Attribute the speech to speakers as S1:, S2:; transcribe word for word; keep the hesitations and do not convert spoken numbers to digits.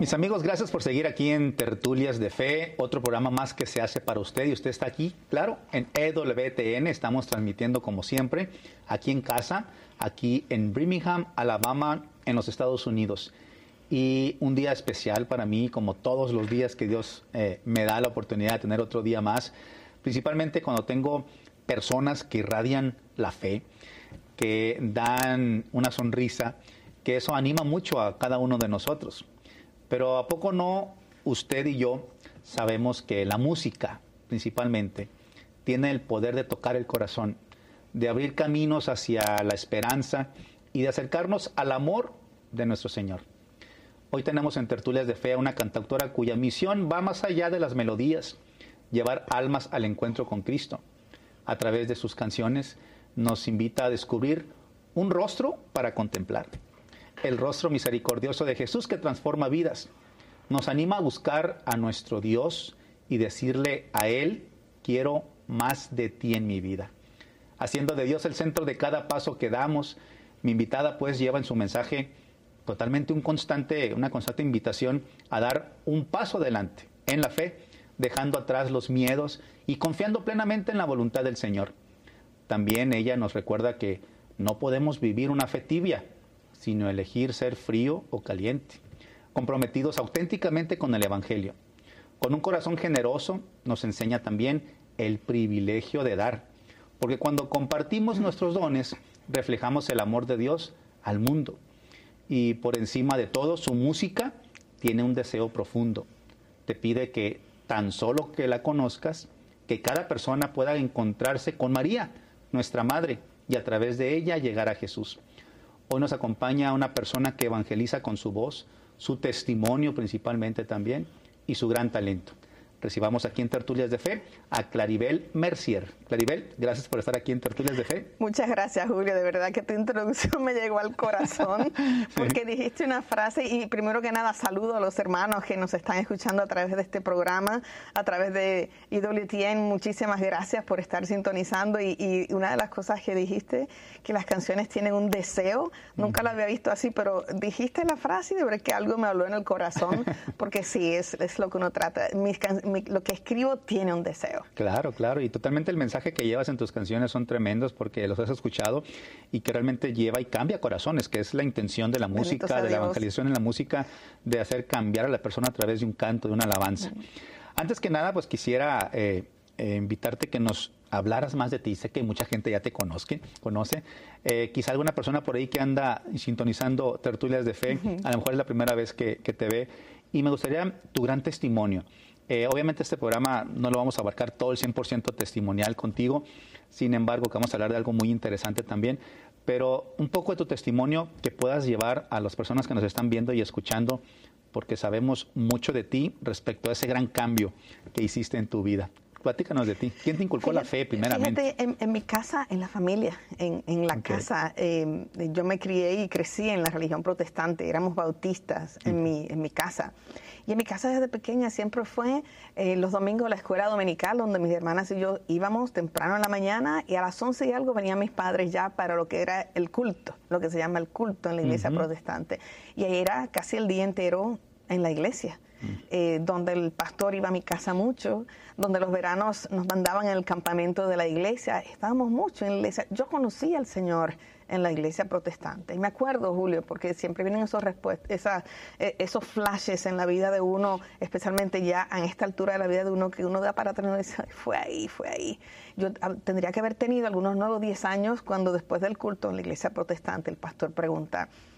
S1: Mis amigos, gracias por seguir aquí en Tertulias de Fe, otro programa más que se hace para usted y usted está aquí, claro, en E W T N. Estamos transmitiendo como siempre aquí en casa, aquí en Birmingham, Alabama, en los Estados Unidos. Y un día especial para mí, como todos los días que Dios eh, me da la oportunidad de tener otro día más, principalmente cuando tengo personas que irradian la fe, que dan una sonrisa, que eso anima mucho a cada uno de nosotros. Pero ¿a poco no usted y yo sabemos que la música, principalmente, tiene el poder de tocar el corazón, de abrir caminos hacia la esperanza y de acercarnos al amor de nuestro Señor? Hoy tenemos en Tertulias de Fe a una cantautora cuya misión va más allá de las melodías, llevar almas al encuentro con Cristo. A través de sus canciones nos invita a descubrir un rostro para contemplar. El rostro misericordioso de Jesús que transforma vidas. Nos anima a buscar a nuestro Dios y decirle a Él, quiero más de ti en mi vida. Haciendo de Dios el centro de cada paso que damos, mi invitada pues lleva en su mensaje totalmente un constante, una constante invitación a dar un paso adelante en la fe, dejando atrás los miedos y confiando plenamente en la voluntad del Señor. También ella nos recuerda que no podemos vivir una fe tibia, sino elegir ser frío o caliente, comprometidos auténticamente con el Evangelio. Con un corazón generoso nos enseña también el privilegio de dar, porque cuando compartimos nuestros dones, reflejamos el amor de Dios al mundo. Y por encima de todo, su música tiene un deseo profundo. Te pide que tan solo que la conozcas, que cada persona pueda encontrarse con María, nuestra Madre, y a través de ella llegar a Jesús. Hoy nos acompaña una persona que evangeliza con su voz, su testimonio principalmente también, y su gran talento. Recibamos aquí en Tertulias de Fe a Claribel Mercier. Claribel, gracias por estar aquí en Tertulias de Fe.
S2: Muchas gracias, Julio. De verdad que tu introducción me llegó al corazón, porque sí. Dijiste una frase, y primero que nada saludo a los hermanos que nos están escuchando a través de este programa, a través de E W T N. Muchísimas gracias por estar sintonizando. Y, y una de las cosas que dijiste, que las canciones tienen un deseo, nunca lo había visto así, pero dijiste la frase y de verdad que algo me habló en el corazón, porque sí, es, es lo que uno trata. Mis canciones Mi, lo que escribo tiene un deseo.
S1: Claro, claro, y totalmente el mensaje que llevas en tus canciones son tremendos porque los has escuchado y que realmente lleva y cambia corazones, que es la intención de la música, de la evangelización en la música, de hacer cambiar a la persona a través de un canto, de una alabanza. Uh-huh. Antes que nada, pues quisiera eh, eh, invitarte que nos hablaras más de ti. Sé que mucha gente ya te conozca, conoce. Eh, quizá alguna persona por ahí que anda sintonizando Tertulias de Fe, uh-huh. a lo mejor es la primera vez que, que te ve, y me gustaría tu gran testimonio. Eh, obviamente este programa no lo vamos a abarcar todo el cien por ciento testimonial contigo, sin embargo que vamos a hablar de algo muy interesante también, pero un poco de tu testimonio que puedas llevar a las personas que nos están viendo y escuchando, porque sabemos mucho de ti respecto a ese gran cambio que hiciste en tu vida. Platícanos de ti. ¿Quién te inculcó fíjate, la fe primeramente?
S2: Fíjate, en, en mi casa, en la familia, en, en la okay. casa, eh, yo me crié y crecí en la religión protestante, éramos bautistas en, uh-huh. mi, en mi casa. Y en mi casa desde pequeña siempre fue eh, los domingos la escuela dominical, donde mis hermanas y yo íbamos temprano en la mañana y a las once y algo venían mis padres ya para lo que era el culto, lo que se llama el culto en la iglesia uh-huh. protestante. Y ahí era casi el día entero en la iglesia. Eh, donde el pastor iba a mi casa mucho, donde los veranos nos mandaban en el campamento de la iglesia, estábamos mucho en la iglesia. Yo conocí al Señor en la iglesia protestante. Y me acuerdo, Julio, porque siempre vienen esos, esa, esos flashes en la vida de uno, especialmente ya a esta altura de la vida de uno, que uno da para atrás y dice, fue ahí, fue ahí. Yo tendría que haber tenido algunos nueve o diez años cuando después del culto en la iglesia protestante el pastor pregunta,